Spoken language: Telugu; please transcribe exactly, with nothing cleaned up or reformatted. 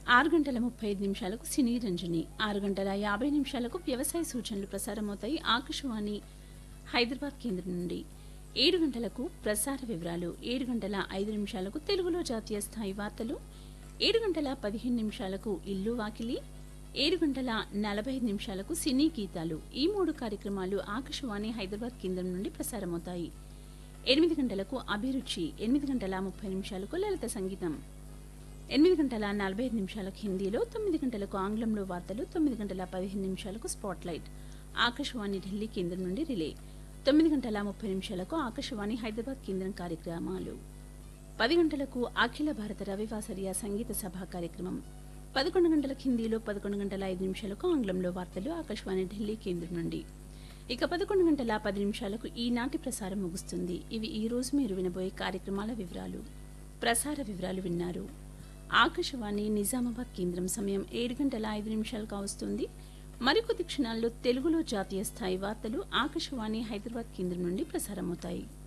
ఆరు గంటల ముప్పై ఐదు నిమిషాలకు సినీ రంజని, ఆరు గంటల యాభై నిమిషాలకు వ్యవసాయ సూచనలు ప్రసారమవుతాయి ఆకాశవాణి హైదరాబాద్ కేంద్రం నుండి. ఏడు గంటలకు ప్రసార వివరాలు, ఏడు గంటల ఐదు నిమిషాలకు తెలుగులో జాతీయ స్థాయి వార్తలు, ఏడు గంటల పదిహేను నిమిషాలకు ఇల్లు వాకిలి, ఏడు గంటల నలభై ఐదు నిమిషాలకు సినీ గీతాలు. ఈ మూడు కార్యక్రమాలు ఆకాశవాణి హైదరాబాద్ కేంద్రం నుండి ప్రసారమవుతాయి. ఎనిమిది గంటలకు అభిరుచి, ఎనిమిది గంటల ముప్పై నిమిషాలకు లలిత సంగీతం, ఎనిమిది గంటల నలభై ఐదు నిమిషాలకు హిందీలో, తొమ్మిది గంటలకు ఆంగ్లంలో వార్తలు, తొమ్మిది గంటల పదిహేను నిమిషాలకు స్పాట్లైట్ ఆకాశవాణి ఢిల్లీ కేంద్రం నుండి రిలే, తొమ్మిది గంటల ముప్పై నిమిషాలకు ఆకాశవాణి హైదరాబాద్ కేంద్రం కార్యక్రమాలు, పది గంటలకు అఖిల భారత రవివాసరియ సంగీత సభ కార్యక్రమం, పదకొండు గంటలకు హిందీలో, పదకొండు గంటల ఐదు నిమిషాలకు ఆంగ్లంలో వార్తలు ఆకాశవాణి ఢిల్లీ కేంద్రం నుండి. ఇక పదకొండు గంటల పది నిమిషాలకు ఈనాటి ప్రసారం ముగుస్తుంది. ఇవి ఈ రోజు మీరు వినబోయే కార్యక్రమాల వివరాలు. ప్రసార వివరాలు విన్నారు. ఆకాశవాణి నిజామాబాద్ కేంద్రం సమయం ఏడు గంటల ఐదు నిమిషాలు కావస్తుంది. మరికొద్ది క్షణాల్లో తెలుగులో జాతీయ స్థాయి వార్తలు ఆకాశవాణి హైదరాబాద్ కేంద్రం నుండి ప్రసారమవుతాయి.